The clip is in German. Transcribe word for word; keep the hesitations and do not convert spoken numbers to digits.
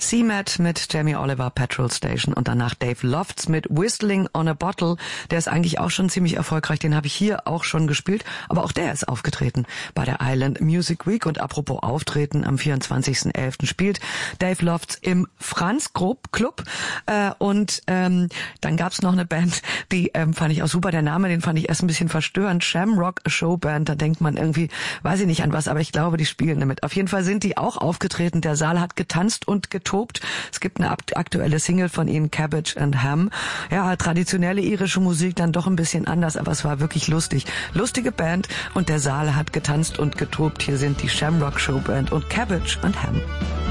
C M A T mit Jamie Oliver, Petrol Station und danach Dave Lofts mit Whistling on a Bottle. Der ist eigentlich auch schon ziemlich erfolgreich, den habe ich hier auch schon gespielt, aber auch der ist aufgetreten bei der Island Music Week. Und apropos Auftreten, am vierundzwanzigsten elften spielt Dave Lofts im Franz Club Club äh, und ähm, dann gab's noch eine Band, die ähm, fand ich auch super, der Name, den fand ich erst ein bisschen verstörend, Shamrock Showband, da denkt man irgendwie, weiß ich nicht an was, aber ich glaube, die spielen damit. Auf jeden Fall sind die auch aufgetreten, der Saal hat getanzt und getobt. Es gibt eine aktuelle Single von ihnen, Cabbage and Ham. Ja, traditionelle irische Musik, dann doch ein bisschen anders, aber es war wirklich lustig. Lustige Band und der Saal hat getanzt und getobt. Hier sind die Shamrock Showband und Cabbage and Ham.